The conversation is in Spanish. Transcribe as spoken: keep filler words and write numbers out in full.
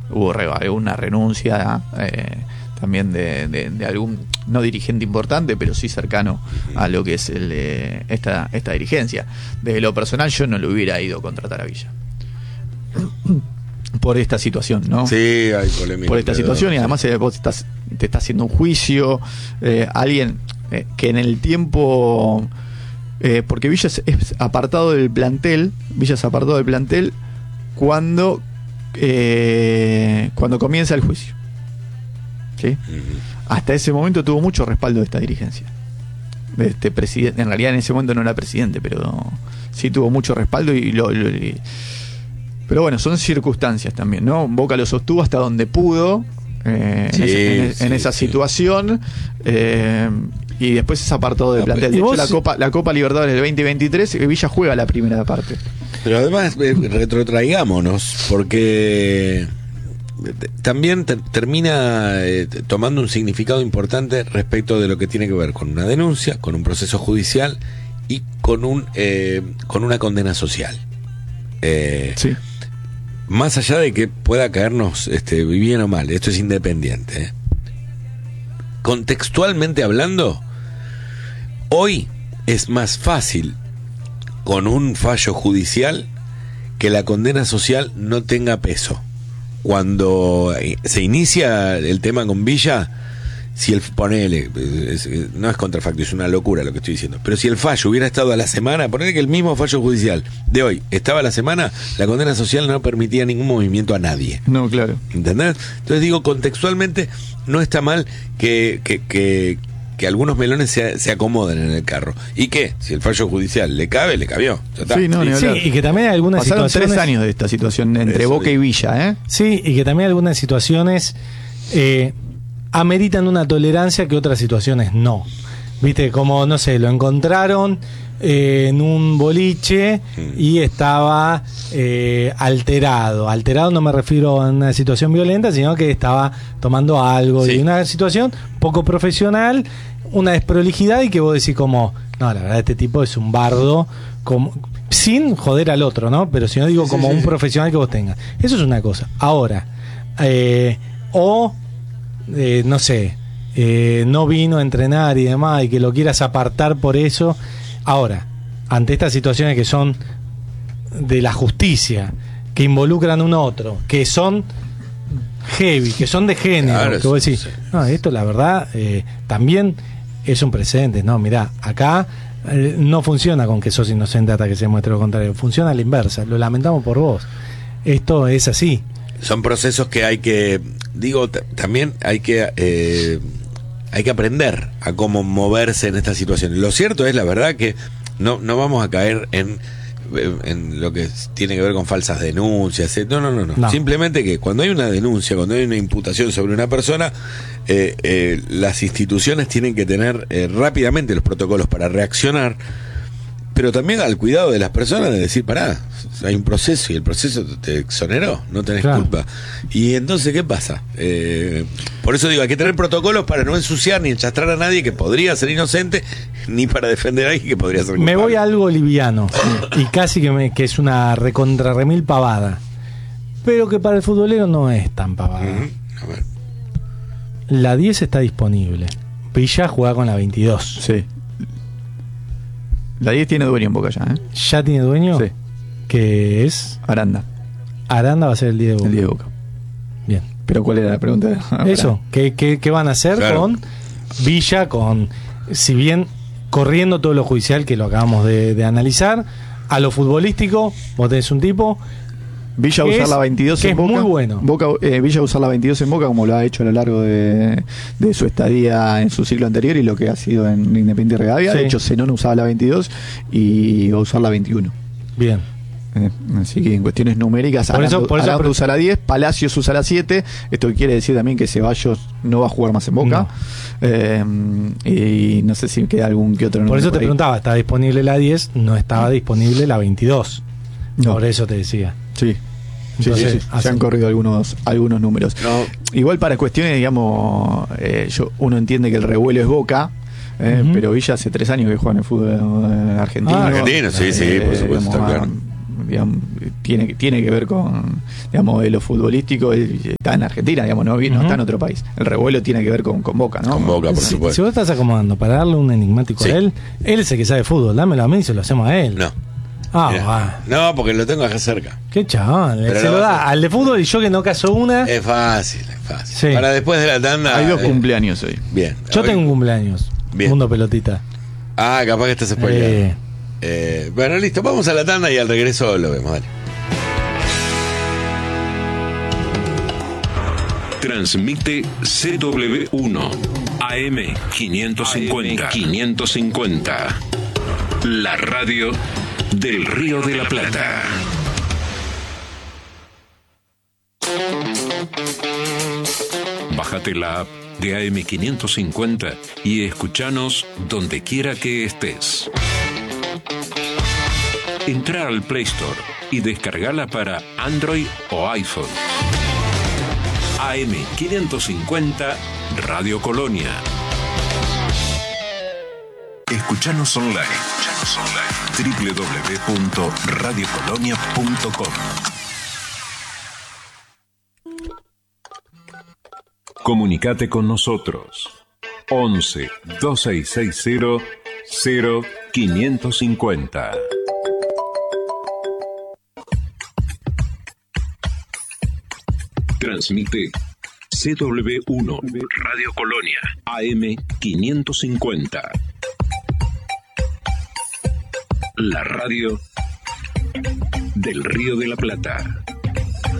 hubo re, una renuncia eh, también de, de, de algún, no dirigente importante, pero sí cercano a lo que es el, eh, esta, esta dirigencia. Desde lo personal yo no lo hubiera ido a contratar a Villa. Por esta situación, ¿no? Sí, hay polémica. Por esta situación, y además eh, vos estás, te está haciendo un juicio, eh, alguien eh, que en el tiempo, eh, porque Villa es, es apartado del plantel, Villa es apartado del plantel cuando eh, cuando comienza el juicio, ¿sí? Uh-huh. Hasta ese momento tuvo mucho respaldo de esta dirigencia, de este presidente. En realidad en ese momento no era presidente, pero sí tuvo mucho respaldo y lo, lo y, pero bueno, son circunstancias también, ¿no? Boca lo sostuvo hasta donde pudo eh, sí, en, ese, en, sí, en esa sí. situación eh, y después se apartó del plantel. De hecho, la Copa, la Copa Libertadores del veinte veintitrés, Villa juega la primera parte. Pero además, eh, retrotraigámonos, porque también te, termina eh, tomando un significado importante respecto de lo que tiene que ver con una denuncia, con un proceso judicial y con, un, eh, con una condena social. Eh, sí. Más allá de que pueda caernos este, bien o mal, esto es independiente, ¿eh? Contextualmente hablando, hoy es más fácil con un fallo judicial que la condena social no tenga peso. Cuando se inicia el tema con Villa, si el ponele, es, no es contrafacto, es una locura lo que estoy diciendo, pero si el fallo hubiera estado a la semana, ponele que el mismo fallo judicial de hoy estaba a la semana, la condena social no permitía ningún movimiento a nadie. No, claro. ¿Entendés? Entonces digo, contextualmente no está mal que, que, que, que algunos melones se, se acomoden en el carro. ¿Y qué? Si el fallo judicial le cabe, le cabió. Ya está. Sí, no, ni sí, y que también hay algunas Pasaron situaciones... tres años de esta situación entre Eso, Boca y Villa, ¿eh? Sí, y que también hay algunas situaciones... Eh, ameritan una tolerancia que otras situaciones no. Viste, como, no sé, lo encontraron eh, en un boliche y estaba eh, alterado. Alterado no me refiero a una situación violenta, sino que estaba tomando algo, sí. Y una situación poco profesional, una desprolijidad, y que vos decís como, no, la verdad este tipo es un bardo, como, sin joder al otro, ¿no? Pero si no digo sí, como sí, un sí. profesional que vos tengas. Eso es una cosa. Ahora, eh, o... Eh, no sé, eh, no vino a entrenar y demás, y que lo quieras apartar por eso. Ahora, ante estas situaciones que son de la justicia, que involucran a un otro, que son heavy, que son de género, claro, que vos decís, sí. No, esto la verdad eh, también es un precedente, no, mirá, acá eh, no funciona con que sos inocente hasta que se muestre lo contrario, funciona a la inversa, lo lamentamos por vos, esto es así. Son procesos que hay que, digo, t- también hay que eh, hay que aprender a cómo moverse en estas situaciones. Lo cierto es, la verdad, que no no vamos a caer en en lo que tiene que ver con falsas denuncias. No, no, no, no. no. Simplemente que cuando hay una denuncia, cuando hay una imputación sobre una persona, eh, eh, las instituciones tienen que tener eh, rápidamente los protocolos para reaccionar, pero también al cuidado de las personas de decir, pará, hay un proceso y el proceso te exoneró, no tenés claro. culpa. Y entonces, ¿qué pasa? Eh, por eso digo, hay que tener protocolos para no ensuciar ni enchastrar a nadie que podría ser inocente, ni para defender a alguien que podría ser culpable. Me voy a algo liviano, y casi que, me, que es una recontra remil pavada, pero que para el futbolero no es tan pavada. Uh-huh. A ver. La diez está disponible. Villa juega con la veintidós. Sí. La diez tiene dueño en Boca ya, ¿eh? ¿Ya tiene dueño? Sí. ¿Qué es? Aranda. Aranda va a ser el diez de Boca. El diez de Boca. Bien. ¿Pero cuál era la pregunta? Eso, ¿qué, qué, qué van a hacer claro. con Villa? Con, si bien corriendo todo lo judicial que lo acabamos de, de analizar, a lo futbolístico, vos tenés un tipo... Villa usar es, la veintidós en es Boca. Muy bueno. Boca eh, Villa usar la veintidós en Boca como lo ha hecho a lo largo de, de su estadía en su ciclo anterior y lo que ha sido en Independiente Rivadavia. Sí. De hecho, Zenón usaba la veintidós y va a usar la veintiuno. Bien. Eh, así que en cuestiones numéricas, por eso, por Aranda eso, usa la diez, Palacios usa la siete. Esto quiere decir también que Ceballos no va a jugar más en Boca. No. Eh, y no sé si queda algún que otro. Por eso por te ahí. preguntaba, estaba disponible la diez, no estaba disponible la veintidós. No. Por eso te decía. Sí. Entonces, sí, sí, sí. Se han corrido algunos algunos números. No. Igual para cuestiones, digamos, eh, yo uno entiende que el revuelo es Boca, eh, uh-huh. pero Villa hace tres años que juega en el fútbol argentino. Ah, argentino, sí, sí, eh, por supuesto. digamos, Claro. digamos, tiene, tiene que ver con, digamos, de lo futbolístico. Él está en Argentina, digamos, no, no uh-huh. está en otro país. El revuelo tiene que ver con, con Boca, ¿no? Con Boca, por si, supuesto. Si vos estás acomodando para darle un enigmático sí. a él, él es el que sabe fútbol, dámelo a mí y se lo hacemos a él. No. Ah, va. No, porque lo tengo acá cerca. Qué chaval, Pero se lo da al de fútbol y yo que no caso una. Es fácil, es fácil. Sí. Para después de la tanda. Hay dos eh, cumpleaños hoy. Bien. Yo hoy... tengo un cumpleaños. Bien. Mundo pelotita. Ah, capaz que estás spoileando. Eh. Eh, bueno, listo, vamos a la tanda y al regreso lo vemos, dale. Transmite C W uno A M quinientos cincuenta. quinientos cincuenta. La radio del Río de la Plata. Bájate la app de A M quinientos cincuenta y escuchanos donde quiera que estés. Entra al Play Store y descargala para Android o iPhone. A M quinientos cincuenta Radio Colonia. Escuchanos online. Escuchanos online. doble u doble u doble u punto radio colonia punto com. Comunicate con nosotros. once, veintiséis sesenta, cero quinientos cincuenta. Transmite C W uno Radio Colonia A M quinientos cincuenta. La radio del Río de la Plata.